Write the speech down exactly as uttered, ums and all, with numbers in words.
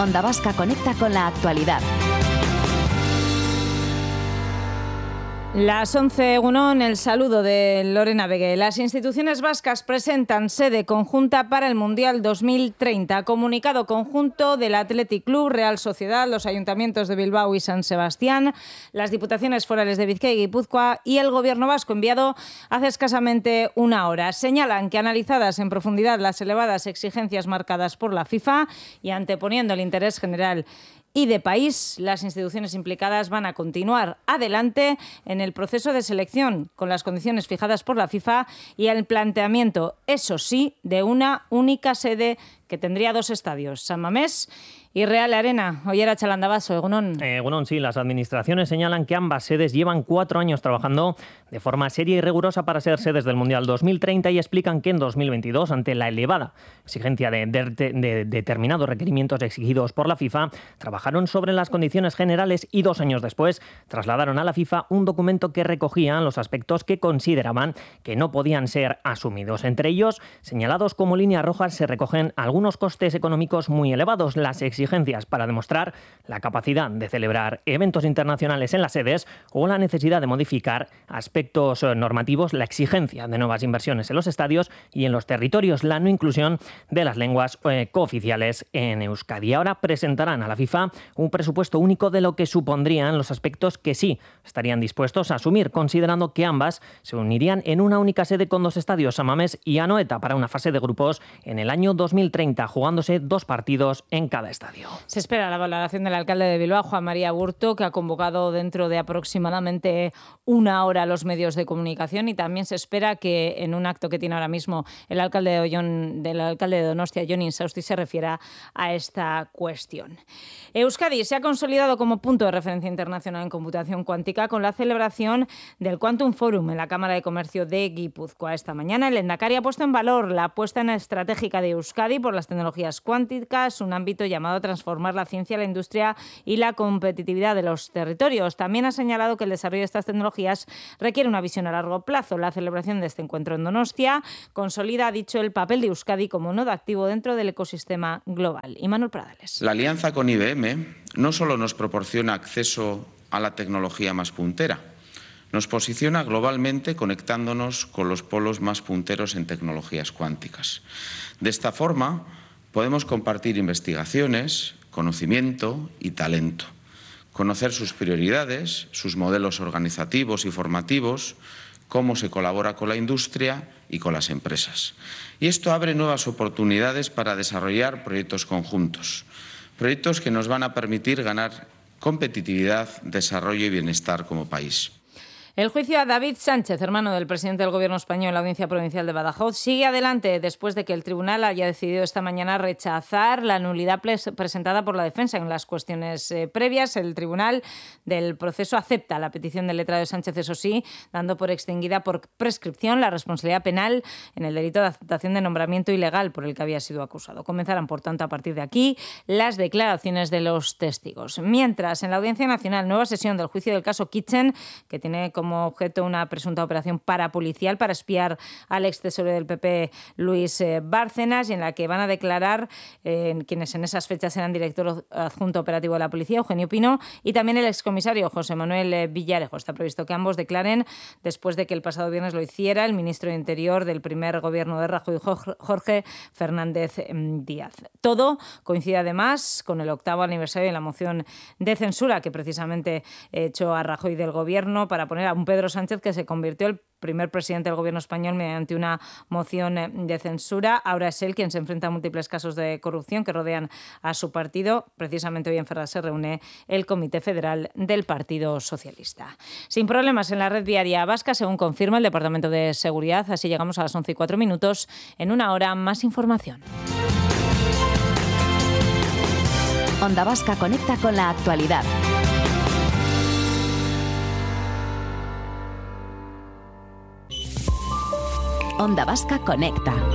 Onda Vasca conecta con la actualidad. Las once, Egunon, el saludo de Lorena Vegué. Las instituciones vascas presentan sede conjunta para el Mundial dos mil treinta. Comunicado conjunto del Athletic Club, Real Sociedad, los ayuntamientos de Bilbao y San Sebastián, las diputaciones forales de Bizkaia y Guipúzcoa y el Gobierno vasco, enviado hace escasamente una hora. Señalan que, analizadas en profundidad las elevadas exigencias marcadas por la FIFA y anteponiendo el interés general y de país, las instituciones implicadas van a continuar adelante en el proceso de selección con las condiciones fijadas por la FIFA y el planteamiento, eso sí, de una única sede que tendría dos estadios, San Mamés y Real Arena. Ollera Chalandabaso, Egunon. Eh, Egunon, sí, las administraciones señalan que ambas sedes llevan cuatro años trabajando de forma seria y rigurosa para ser sedes del Mundial dos mil treinta y explican que en dos mil veintidós, ante la elevada exigencia de, de, de, de determinados requerimientos exigidos por la FIFA, trabajaron sobre las condiciones generales y dos años después trasladaron a la FIFA un documento que recogía los aspectos que consideraban que no podían ser asumidos. Entre ellos, señalados como líneas rojas, se recogen algunos costes económicos muy elevados, las exigencias exigencias para demostrar la capacidad de celebrar eventos internacionales en las sedes o la necesidad de modificar aspectos normativos, la exigencia de nuevas inversiones en los estadios y en los territorios, la no inclusión de las lenguas eh, cooficiales en Euskadi. Ahora presentarán a la FIFA un presupuesto único de lo que supondrían los aspectos que sí estarían dispuestos a asumir, considerando que ambas se unirían en una única sede con dos estadios, San Mamés y Anoeta, para una fase de grupos en el año dos mil treinta, jugándose dos partidos en cada estadio. Se espera la valoración del alcalde de Bilbao, Juan María Burto, que ha convocado dentro de aproximadamente una hora a los medios de comunicación, y también se espera que en un acto que tiene ahora mismo el alcalde de Ollón, del alcalde de Donostia, Jon Insausti, se refiera a esta cuestión. Euskadi se ha consolidado como punto de referencia internacional en computación cuántica con la celebración del Quantum Forum en la Cámara de Comercio de Guipúzcoa. Esta mañana el Lehendakari ha puesto en valor la apuesta en estratégica de Euskadi por las tecnologías cuánticas, un ámbito llamado a transformar la ciencia, la industria y la competitividad de los territorios. También ha señalado que el desarrollo de estas tecnologías requiere una visión a largo plazo. La celebración de este encuentro en Donostia consolida, ha dicho, el papel de Euskadi como nodo activo dentro del ecosistema global. Imanol Pradales. La alianza con I B M no solo nos proporciona acceso a la tecnología más puntera, nos posiciona globalmente conectándonos con los polos más punteros en tecnologías cuánticas. De esta forma, podemos compartir investigaciones, conocimiento y talento, conocer sus prioridades, sus modelos organizativos y formativos, cómo se colabora con la industria y con las empresas. Y esto abre nuevas oportunidades para desarrollar proyectos conjuntos, proyectos que nos van a permitir ganar competitividad, desarrollo y bienestar como país. El juicio a David Sánchez, hermano del presidente del Gobierno español en la Audiencia Provincial de Badajoz, sigue adelante después de que el tribunal haya decidido esta mañana rechazar la nulidad presentada por la defensa en las cuestiones eh, previas. El tribunal del proceso acepta la petición del letrado de Sánchez, eso sí, dando por extinguida por prescripción la responsabilidad penal en el delito de aceptación de nombramiento ilegal por el que había sido acusado. Comenzarán, por tanto, a partir de aquí las declaraciones de los testigos. Mientras, en la Audiencia Nacional, nueva sesión del juicio del caso Kitchen, que tiene como como objeto una presunta operación parapolicial para espiar al ex tesorero del P P, Luis eh, Bárcenas, y en la que van a declarar eh, quienes en esas fechas eran director adjunto operativo de la policía, Eugenio Pino, y también el excomisario José Manuel eh, Villarejo. Está previsto que ambos declaren después de que el pasado viernes lo hiciera el ministro de Interior del primer gobierno de Rajoy, Jorge Fernández eh, Díaz. Todo coincide además con el octavo aniversario de la moción de censura que precisamente echó a Rajoy del gobierno para poner a un Pedro Sánchez que se convirtió el primer presidente del gobierno español mediante una moción de censura. Ahora es él quien se enfrenta a múltiples casos de corrupción que rodean a su partido. Precisamente hoy en Ferraz se reúne el Comité Federal del Partido Socialista. Sin problemas en la red viaria vasca, según confirma el Departamento de Seguridad. Así llegamos a las once y cuatro minutos. En una hora, más información. Onda Vasca conecta con la actualidad. Onda Vasca conecta.